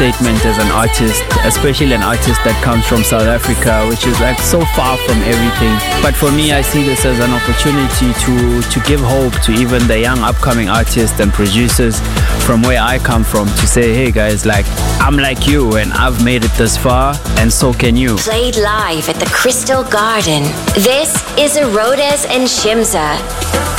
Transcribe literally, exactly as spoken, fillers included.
statement as an artist, especially an artist that comes from South Africa, which is like so far from everything. But for me, I see this as an opportunity to to give hope to even the young upcoming artists and producers from where I come from, to say, hey guys, like, I'm like you and I've made it this far, and so can you. Played live at the Crystal Garden. This is Herodes and Shimza.